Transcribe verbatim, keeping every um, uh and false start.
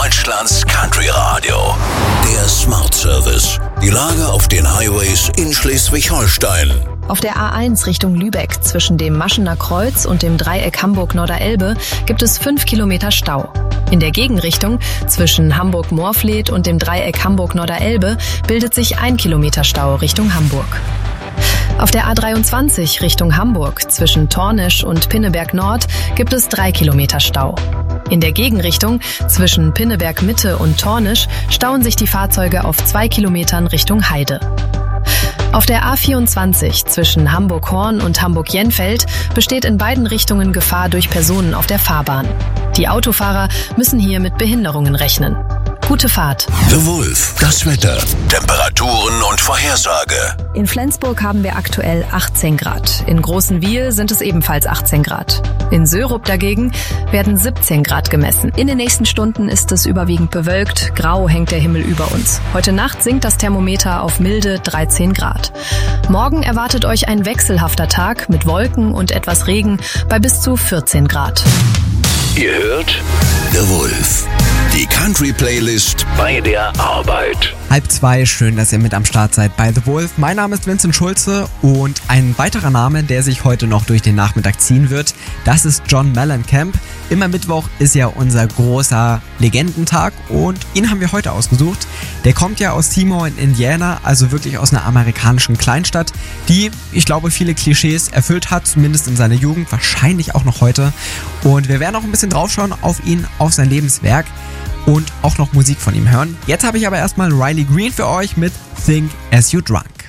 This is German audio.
Deutschlands Country Radio. Der Smart Service. Die Lage auf den Highways in Schleswig-Holstein. Auf der A eins Richtung Lübeck zwischen dem Maschener Kreuz und dem Dreieck Hamburg-Norderelbe gibt es fünf Kilometer Stau. In der Gegenrichtung zwischen Hamburg-Moorfleet und dem Dreieck Hamburg-Norderelbe bildet sich ein Kilometer Stau Richtung Hamburg. Auf der A dreiundzwanzig Richtung Hamburg zwischen Tornisch und Pinneberg Nord gibt es drei Kilometer Stau. In der Gegenrichtung zwischen Pinneberg Mitte und Tornisch stauen sich die Fahrzeuge auf zwei Kilometern Richtung Heide. Auf der A vierundzwanzig zwischen Hamburg-Horn und Hamburg-Jenfeld besteht in beiden Richtungen Gefahr durch Personen auf der Fahrbahn. Die Autofahrer müssen hier mit Behinderungen rechnen. Gute Fahrt. The Wolf, das Wetter, Temperaturen und Vorhersage. In Flensburg haben wir aktuell achtzehn Grad. In Großenwiehl sind es ebenfalls achtzehn Grad. In Sörup dagegen werden siebzehn Grad gemessen. In den nächsten Stunden ist es überwiegend bewölkt. Grau hängt der Himmel über uns. Heute Nacht sinkt das Thermometer auf milde dreizehn Grad. Morgen erwartet euch ein wechselhafter Tag mit Wolken und etwas Regen bei bis zu vierzehn Grad. Ihr hört The Wolf. Die Country-Playlist bei der Arbeit. Halb zwei, schön, dass ihr mit am Start seid bei The Wolf. Mein Name ist Vincent Schulze und ein weiterer Name, der sich heute noch durch den Nachmittag ziehen wird, das ist John Mellencamp. Immer Mittwoch ist ja unser großer Legendentag und ihn haben wir heute ausgesucht. Der kommt ja aus Seymour in Indiana, also wirklich aus einer amerikanischen Kleinstadt, die, ich glaube, viele Klischees erfüllt hat, zumindest in seiner Jugend, wahrscheinlich auch noch heute. Und wir werden auch ein bisschen draufschauen auf ihn, auf sein Lebenswerk und auch noch Musik von ihm hören. Jetzt habe ich aber erstmal Riley Green für euch mit Think As You Drunk.